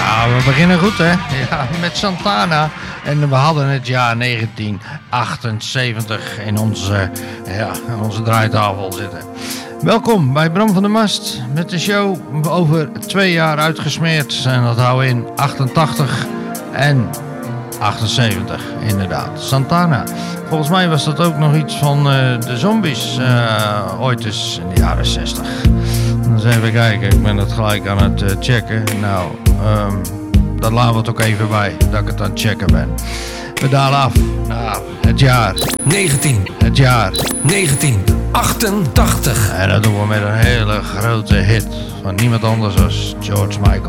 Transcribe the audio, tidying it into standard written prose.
Ja, we beginnen goed hè. Ja, met Santana. En we hadden het jaar 1978 in onze draaitafel zitten. Welkom bij Bram van der Mast met de show over 2 jaar uitgesmeerd. En dat houden we in 88 en 78 inderdaad. Santana. Volgens mij was dat ook nog iets van de Zombies ooit eens in de jaren 60. Dus even kijken, ik ben het gelijk aan het checken. Nou, dat laten we het ook even bij, dat ik het aan het checken ben. We dalen af. Nou, het jaar 1988. En dat doen we met een hele grote hit van niemand anders dan George Michael.